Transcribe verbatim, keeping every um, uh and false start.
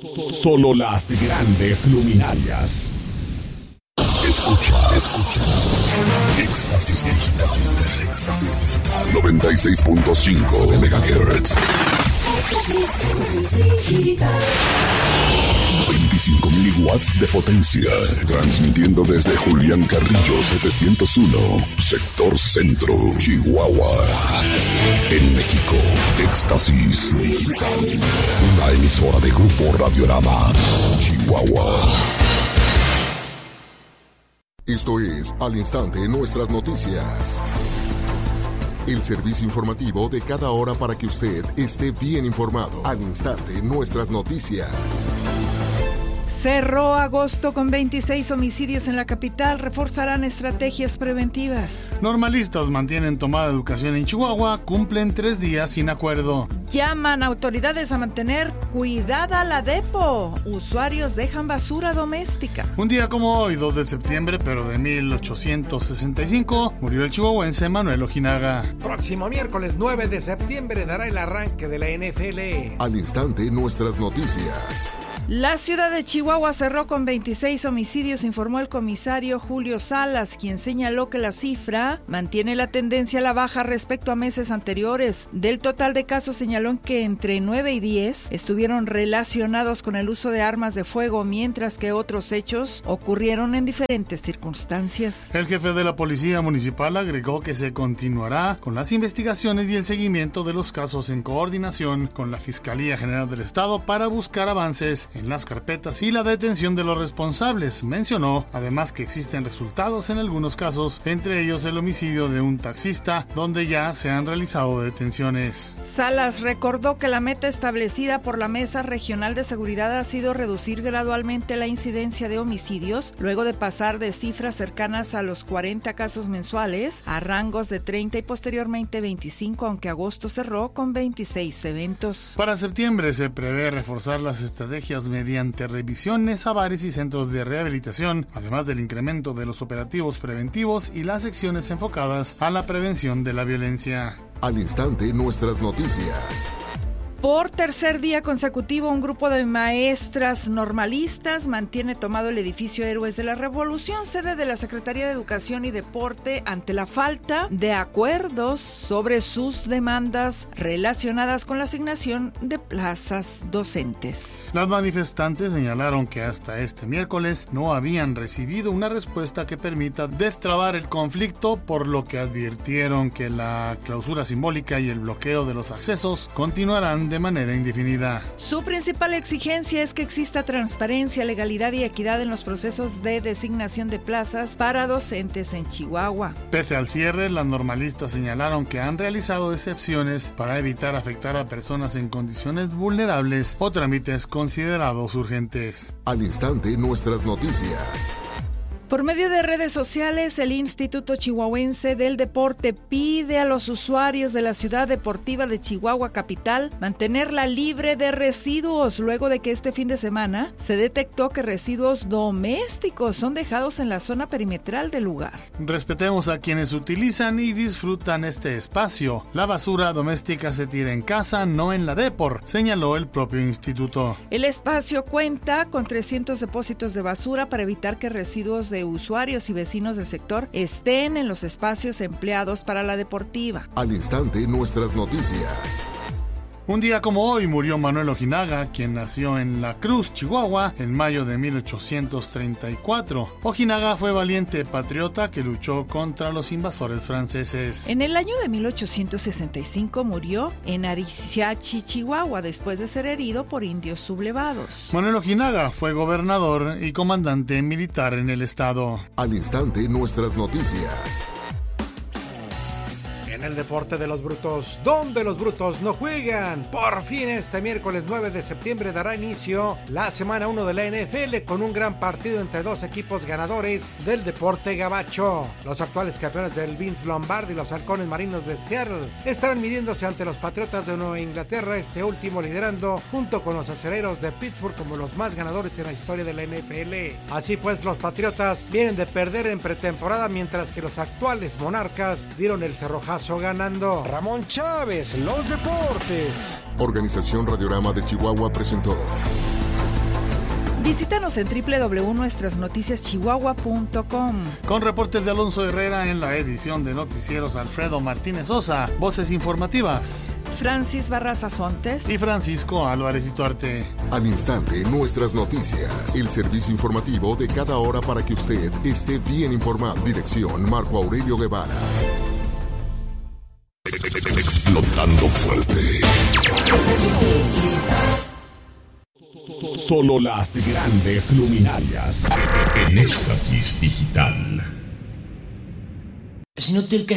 Solo las grandes luminarias. Escucha, escucha. Éxtasis Digital. Éxtasis Digital. noventa y seis punto cinco de megahertz. veinticinco mil watts de potencia. Transmitiendo desde Julián Carrillo setecientos uno, sector centro, Chihuahua. En México, Éxtasis Digital. Una emisora de Grupo Radiorama, Chihuahua. Esto es Al Instante Nuestras Noticias. El servicio informativo de cada hora para que usted esté bien informado. Al Instante Nuestras Noticias. Cerró agosto con veintiséis homicidios en la capital. Reforzarán estrategias preventivas. Normalistas mantienen tomada educación en Chihuahua. Cumplen tres días sin acuerdo. Llaman a autoridades a mantener cuidada la depo. Usuarios dejan basura doméstica. Un día como hoy, dos de septiembre, pero de mil ochocientos sesenta y cinco, murió el chihuahuense Manuel Ojinaga. Próximo miércoles nueve de septiembre dará el arranque de la N F L. Al Instante Nuestras Noticias. La ciudad de Chihuahua cerró con veintiséis homicidios, informó el comisario Julio Salas, quien señaló que la cifra mantiene la tendencia a la baja respecto a meses anteriores. Del total de casos señaló que entre nueve y diez estuvieron relacionados con el uso de armas de fuego, mientras que otros hechos ocurrieron en diferentes circunstancias. El jefe de la Policía Municipal agregó que se continuará con las investigaciones y el seguimiento de los casos en coordinación con la Fiscalía General del Estado para buscar avances en las carpetas y la detención de los responsables. Mencionó además que existen resultados en algunos casos, entre ellos el homicidio de un taxista, donde ya se han realizado detenciones. Salas recordó que la meta establecida por la Mesa Regional de Seguridad ha sido reducir gradualmente la incidencia de homicidios, luego de pasar de cifras cercanas a los cuarenta casos mensuales a rangos de treinta y posteriormente veinticinco, aunque agosto cerró con veintiséis eventos. Para septiembre se prevé reforzar las estrategias mediante revisiones a bares y centros de rehabilitación, además del incremento de los operativos preventivos y las secciones enfocadas a la prevención de la violencia. Al Instante Nuestras Noticias. Por tercer día consecutivo, un grupo de maestras normalistas mantiene tomado el edificio Héroes de la Revolución, sede de la Secretaría de Educación y Deporte, ante la falta de acuerdos sobre sus demandas relacionadas con la asignación de plazas docentes. Las manifestantes señalaron que hasta este miércoles no habían recibido una respuesta que permita destrabar el conflicto, por lo que advirtieron que la clausura simbólica y el bloqueo de los accesos continuarán de manera indefinida. Su principal exigencia es que exista transparencia, legalidad y equidad en los procesos de designación de plazas para docentes en Chihuahua. Pese al cierre, las normalistas señalaron que han realizado excepciones para evitar afectar a personas en condiciones vulnerables o trámites considerados urgentes. Al Instante Nuestras Noticias. Por medio de redes sociales, el Instituto Chihuahuense del Deporte pide a los usuarios de la Ciudad Deportiva de Chihuahua Capital mantenerla libre de residuos, luego de que este fin de semana se detectó que residuos domésticos son dejados en la zona perimetral del lugar. Respetemos a quienes utilizan y disfrutan este espacio. La basura doméstica se tira en casa, no en la Depor, señaló el propio instituto. El espacio cuenta con trescientos depósitos de basura para evitar que residuos de usuarios y vecinos del sector estén en los espacios empleados para la deportiva. Al Instante Nuestras Noticias. Un día como hoy murió Manuel Ojinaga, quien nació en La Cruz, Chihuahua, en mayo de mil ochocientos treinta y cuatro. Ojinaga fue valiente patriota que luchó contra los invasores franceses. En el año de mil ochocientos sesenta y cinco murió en Ariziachi, Chihuahua, después de ser herido por indios sublevados. Manuel Ojinaga fue gobernador y comandante militar en el estado. Al Instante Nuestras Noticias. En el deporte de los brutos, donde los brutos no juegan. Por fin este miércoles nueve de septiembre dará inicio la semana uno de la N F L con un gran partido entre dos equipos ganadores del deporte gabacho. Los actuales campeones del Vince Lombardi y los halcones marinos de Seattle estarán midiéndose ante los Patriotas de Nueva Inglaterra, este último liderando junto con los acereros de Pittsburgh como los más ganadores en la historia de la N F L. Así pues, los Patriotas vienen de perder en pretemporada, mientras que los actuales monarcas dieron el cerrojazo ganando. Ramón Chávez, los deportes. Organización Radiorama de Chihuahua presentó Visítanos en doble u doble u doble u punto nuestras noticias chihuahua punto com. Con reportes de Alonso Herrera en la edición de Noticieros Alfredo Martínez Sosa, voces informativas Francis Barraza Fontes y Francisco Álvarez Ituarte. Al instante, nuestras noticias. El servicio informativo de cada hora para que usted esté bien informado. Dirección Marco Aurelio Guevara. Explotando fuerte. Solo las grandes luminarias en Éxtasis Digital. Es inútil que